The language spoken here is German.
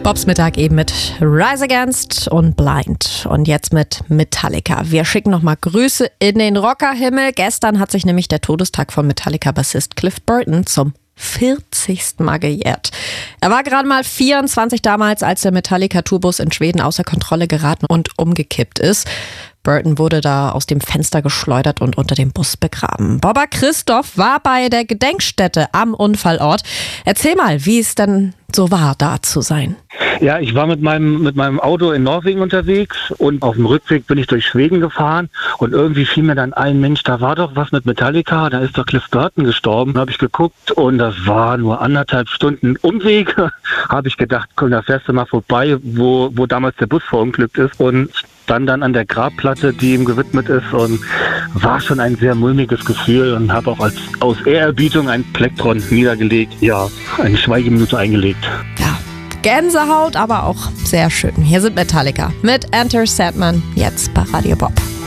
Bobs Mittag eben mit Rise Against und Blind und jetzt mit Metallica. Wir schicken nochmal Grüße in den Rockerhimmel. Gestern hat sich nämlich der Todestag von Metallica-Bassist Cliff Burton zum 40. Mal gejährt. Er war gerade mal 24 damals, als der Metallica-Tourbus in Schweden außer Kontrolle geraten und umgekippt ist. Burton wurde da aus dem Fenster geschleudert und unter dem Bus begraben. Bobber Christoph war bei der Gedenkstätte am Unfallort. Erzähl mal, wie es denn so war, da zu sein. Ja, ich war mit meinem Auto in Norwegen unterwegs und auf dem Rückweg bin ich durch Schweden gefahren und irgendwie fiel mir dann ein, Mensch, da war doch was mit Metallica, da ist doch Cliff Burton gestorben. Da habe ich geguckt und das war nur 1,5 Stunden Umweg. Habe ich gedacht, komm, da fährst du mal vorbei, wo damals der Bus verunglückt ist und dann an der Grabplatte, die ihm gewidmet ist und war schon ein sehr mulmiges Gefühl und habe auch aus Ehrerbietung ein Plektron niedergelegt, ja, eine Schweigeminute eingelegt. Ja, Gänsehaut, aber auch sehr schön. Hier sind Metallica mit Enter Sandman, jetzt bei Radio Bob.